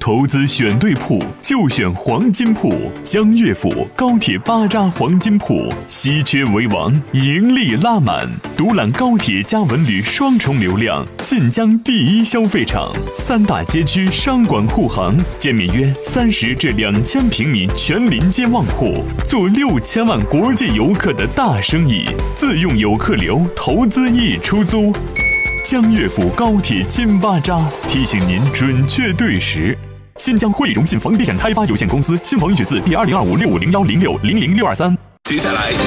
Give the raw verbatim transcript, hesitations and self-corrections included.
投资选对铺就选黄金铺，江悦府高铁巴扎黄金铺，稀缺为王，盈利拉满，独揽高铁加文旅双重流量，晋江第一消费场，三大街区商管护航，建面约三十至两千平米全临街旺铺，做六千万国际游客的大生意，自用游客流，投资易出租。江悦府高铁金巴扎提醒您准确对时。新疆汇荣信房地产开发有限公司新房预取自第二零二五六五零幺零六零零六二三。 接下来